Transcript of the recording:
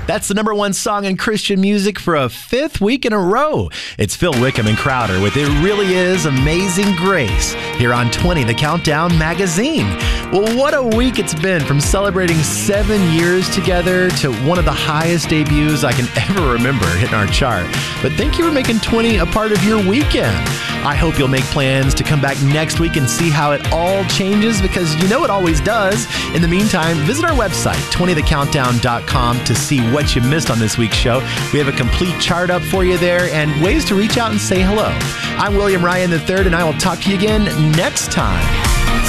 That's the number one song in Christian music for a fifth week in a row. It's Phil Wickham and Crowder with It Really Is Amazing Grace here on 20, The Countdown Magazine. Well, what a week it's been, from celebrating 7 years together to one of the highest debuts I can ever remember hitting our chart. But thank you for making 20 a part of your weekend. I hope you'll make plans to come back next week and see how it all changes, because you know it always does. In the meantime, visit our website, 20thecountdown.com, to see what you missed on this week's show. We have a complete chart up for you there and ways to reach out and say hello. I'm William Ryan III, and I will talk to you again next time.